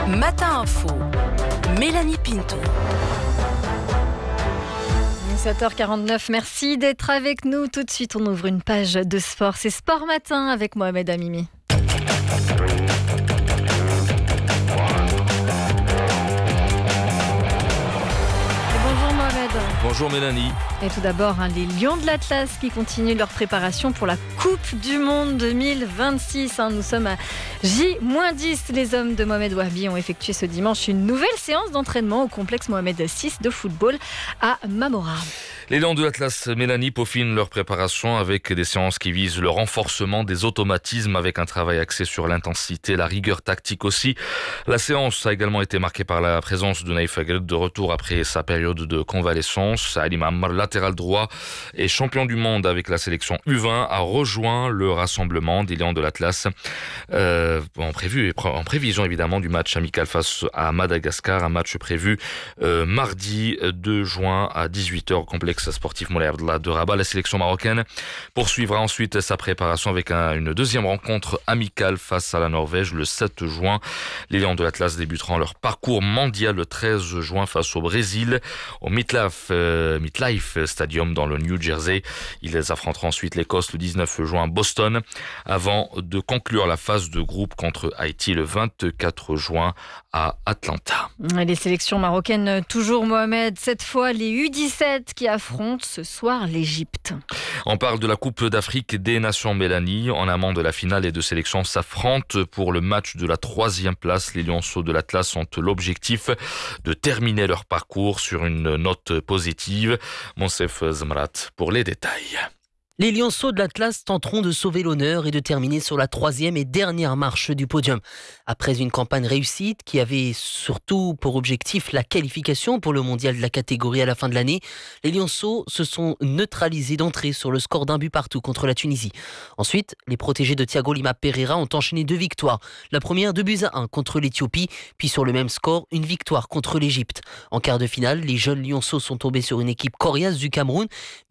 Matin Info, Mélanie Pinto. 7h49, merci d'être avec nous. Tout de suite, on ouvre une page de sport. C'est Sport Matin avec Mohamed Amimi. Bonjour Mohamed. Bonjour Mélanie. Et tout d'abord, les Lions de l'Atlas qui continuent leur préparation pour la Coupe du Monde 2026. Nous sommes à J-10. Les hommes de Mohamed Wahbi ont effectué ce dimanche une nouvelle séance d'entraînement au complexe Mohamed VI de football à Mamora. Les Lions de l'Atlas, Mélanie, peaufinent leur préparation avec des séances qui visent le renforcement des automatismes avec un travail axé sur l'intensité, la rigueur tactique aussi. La séance a également été marquée par la présence de Naïf Aguerd de retour après sa période de convalescence. Ali Mammar, latéral droit et champion du monde avec la sélection U20, a rejoint le rassemblement des Lions de l'Atlas en prévision évidemment du match amical face à Madagascar, un match prévu mardi 2 juin à 18h au complexe sportif Moulay Abdellah de Rabat. La sélection marocaine poursuivra ensuite sa préparation avec une deuxième rencontre amicale face à la Norvège le 7 juin. Les Lions de l'Atlas débuteront leur parcours mondial le 13 juin face au Brésil au MetLife Stadium dans le New Jersey. Ils affronteront ensuite l'Écosse le 19 juin à Boston avant de conclure la phase de groupe contre Haïti le 24 juin à Atlanta. Les sélections marocaines toujours Mohamed, cette fois les U17 qui affrontent ce soir l'Égypte. On parle de la Coupe d'Afrique des Nations Mélanie. En amont de la finale, les deux sélections s'affrontent pour le match de la 3e place. Les Lionceaux de l'Atlas ont l'objectif de terminer leur parcours sur une note positive. Monsef Zmrat pour les détails. Les Lionceaux de l'Atlas tenteront de sauver l'honneur et de terminer sur la 3e et dernière marche du podium. Après une campagne réussite qui avait surtout pour objectif la qualification pour le mondial de la catégorie à la fin de l'année, les Lionceaux se sont neutralisés d'entrée sur le score d'un but partout contre la Tunisie. Ensuite, les protégés de Thiago Lima Pereira ont enchaîné 2 victoires. La première 2-1 contre l'Éthiopie, puis sur le même score, une victoire contre l'Égypte. En quart de finale, les jeunes Lionceaux sont tombés sur une équipe coriace du Cameroun,